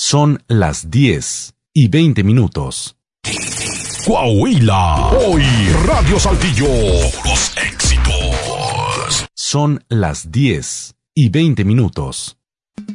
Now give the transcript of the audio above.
Son las 10:20. Coahuila, hoy Radio Saltillo, los éxitos. Son las 10:20.